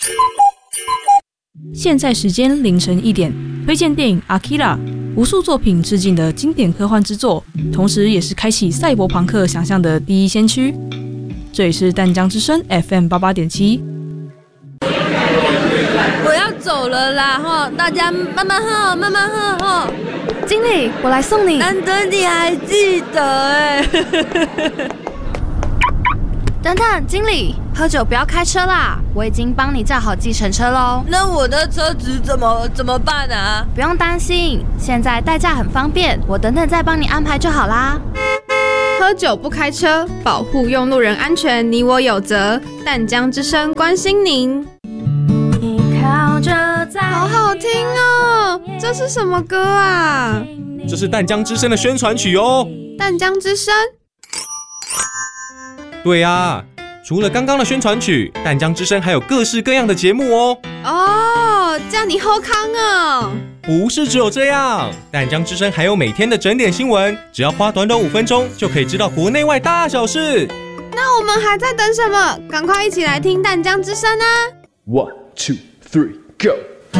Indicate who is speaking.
Speaker 1: 现在时间凌晨1点，推荐电影《Akira》，无数作品致敬的经典科幻之作，同时也是开启赛博朋克想象的第一先驱。这里是淡江之声 FM88.7。
Speaker 2: 我要走了啦哈，大家慢慢喝，慢慢喝哈。
Speaker 3: 经理，我来送你。
Speaker 2: 难得你还记得哎。
Speaker 3: 等等，经理，喝酒不要开车啦！我已经帮你叫好计程车喽。
Speaker 2: 那我的车子怎么办啊？
Speaker 3: 不用担心，现在代驾很方便，我等等再帮你安排就好啦。
Speaker 4: 喝酒不开车，保护用路人安全，你我有责。淡江之声关心您。好好听哦，这是什么歌啊？
Speaker 5: 这是淡江之声的宣传曲哦。
Speaker 4: 淡江之声？
Speaker 5: 对啊，除了刚刚的宣传曲，淡江之声还有各式各样的节目哦。
Speaker 4: 哦，叫你好康哦。
Speaker 5: 不是只有这样，淡江之声还有每天的整点新闻，只要花短短5分钟就可以知道国内外大小事。
Speaker 4: 那我们还在等什么？赶快一起来听淡江之声啊！
Speaker 6: 1, 2, 3, go！